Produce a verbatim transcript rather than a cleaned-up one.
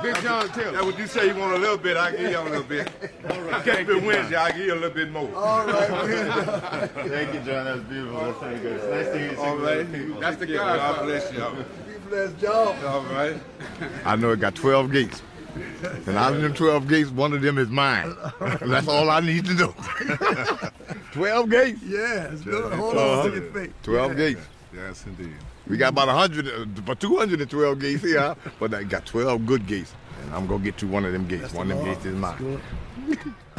Big John Taylor. That's what you say. You want a little bit, I give you a little bit. All right. Can't be Wednesday, I give you a little bit more. All right, man. Thank you, John. That's beautiful. That's very good. It's nice to hear you sing. All right. That's the guy. God bless you. Be blessed, John. All right. I know it got twelve gates. And out of them twelve gates, one of them is mine. That's all I need to know. twelve gates? Yeah, it's good. Hold on to your feet. twelve Yeah. gates. Yes, indeed. We got about one hundred, uh, about two hundred twelve gates here, but I got twelve good gates. And I'm going to get to one of them gates. That's one of the them law. gates is That's mine. good.